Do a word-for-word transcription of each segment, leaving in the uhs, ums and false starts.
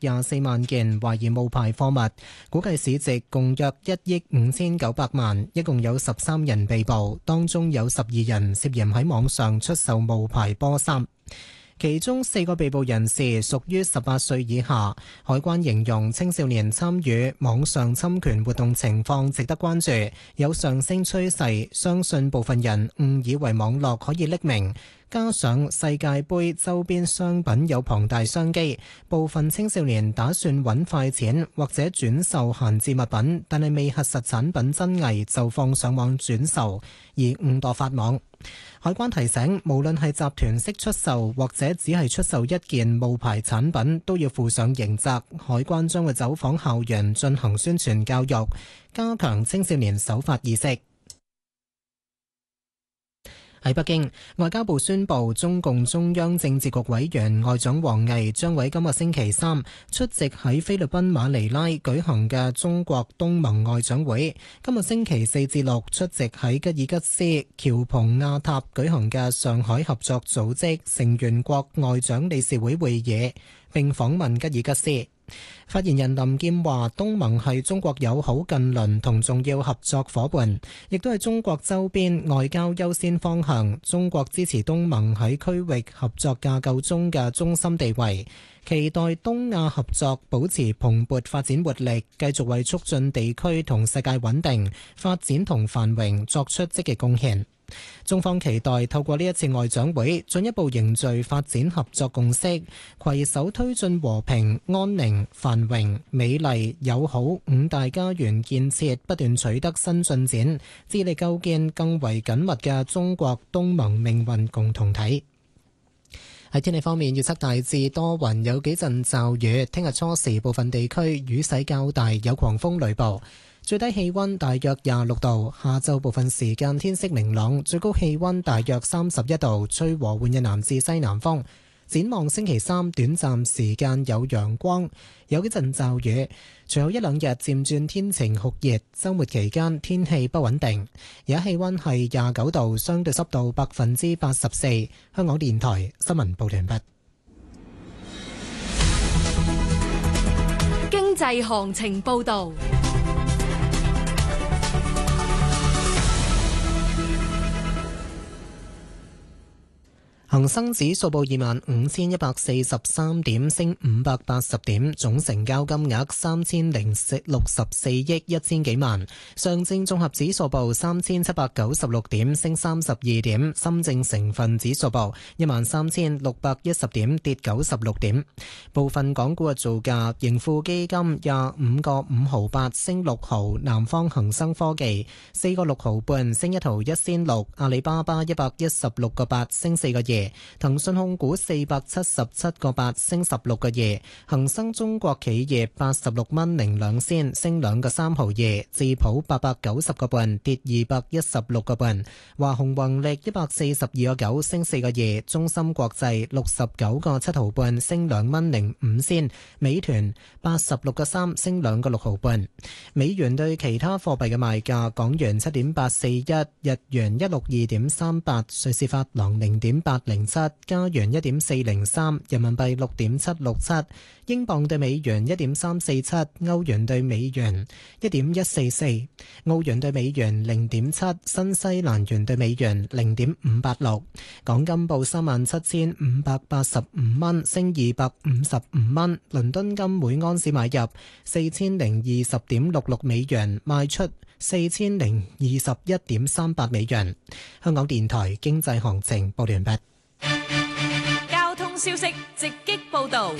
廿四萬件懷疑冒牌貨物，估計市值共約一億五千九百萬，一共有十三人被捕，當中有十二人涉嫌喺網上出售冒牌波衫。其中四個被捕人士屬於十八歲以下，海關形容青少年參與網上侵權活動情況值得關注，有上升趨勢，相信部分人誤以為網絡可以匿名。加上世界盃周邊商品有龐大商機，部分青少年打算揾快錢或者轉售閒置物品，但係未核實產品真偽就放上網轉售，而誤墮法網。海關提醒，無論係集團式出售或者只係出售一件冒牌產品，都要負上刑責。海關將會走訪校園進行宣傳教育，加強青少年守法意識。喺北京，外交部宣布，中共中央政治局委員外長王毅將喺今個星期三出席喺菲律賓馬尼拉舉行嘅中國東盟外長會，今個星期四至六出席喺吉爾吉斯喬蓬亞塔舉行嘅上海合作組織成員國外長理事會會議，並訪問吉爾吉斯。發言人林劍話，東盟係中國友好近鄰同重要合作夥伴，亦都係中國周邊外交優先方向。中國支持東盟喺區域合作架構中嘅中心地位，期待東亞合作保持蓬勃發展活力，繼續為促進地區同世界穩定、發展同繁榮作出積極貢獻。中方期待透過呢一次外長會，進一步凝聚發展合作共識，攜手推進和平、安寧、繁榮、美麗、友好五大家園建設不斷取得新進展，致力構建更為緊密嘅中國東盟命運共同體。喺天氣方面，預測大致多雲，有幾陣驟雨。聽日初時部分地區雨勢較大，有狂風雷暴。最低氣溫大約廿六度，下晝部分時間天色明朗，最高氣溫大約三十一度，吹和緩嘅南至西南風。展望星期三，短暫時間有陽光，有幾陣驟雨，隨後一兩日漸轉天晴酷熱，週末期間天氣不穩定。而家氣溫係廿九度，相對濕度百分之八十四。香港電台新聞報道完畢。 經濟行情報道。 恒生指數報二萬五千一百四十三點，升五百八十點，總成交金額三千零六十四億一千幾萬。上證綜合指數報三千七百九十六點，升三十二點。深證成分指數報一萬三千六百一十點，跌九十六點。部分港股嘅造價：盈富基金廿五個五毫八，升六毫；南方恒生科技四個六毫半，升一毫一仙六；阿里巴巴一百一十六個八，升四個二。騰訊控股四百七十七個八，升十六個二，恒生中國企業八十六蚊零兩仙，升兩個三毫二，智普八百九十個半，跌二百一十六個半，華虹宏力一百四十二個九，升四個二，中芯國際六十九個七毫半，升兩蚊零五仙，美團八十六個三，升兩個六毫半。美元對其他貨幣嘅賣價：港元七點八四一，日元一六二點三八，瑞士法郎零點八零七，加元一點四零三，人民幣六點七六七，英鎊對美元一點三四七，歐元對美元一點一四四，澳元對美元零點七，新西蘭元對美元零點五八六。港金報三萬七千五百八十五蚊，升二百五十五蚊。倫敦金每安士買入四千零二十點六六美元，賣出四千零二十一點三八美元。香港電台經濟行情報完畢。 交通消息直擊報道。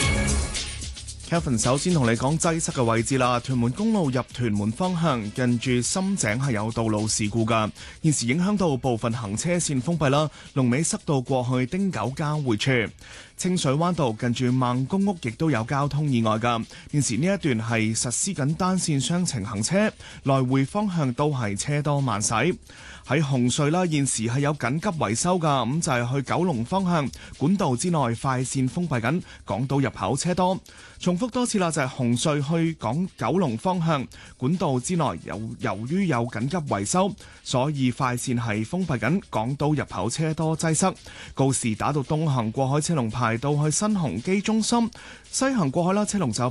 Kevin 首先同你講擠塞嘅位置啦，屯門公路入屯門方向近住深井係有道路事故㗎，現時影響到部分行車線封閉啦，龍尾塞到過去汀九交匯處。清水灣道近住孟公屋亦都有交通意外㗎，現時呢一段係實施緊單線雙程行車，來回方向都係車多慢駛。喺紅隧啦，現時係有緊急維修㗎，咁就係、是、去九龍方向管道之內快線封閉緊，港島入口車多。重複多次啦，就係、是、紅隧去港九龍方向管道之內由由於有緊急維修，所以快線係封閉緊，港島入口車多擠塞。告士打道東行過海車龍排到去新鴻基中心，西行過海啦，車龍就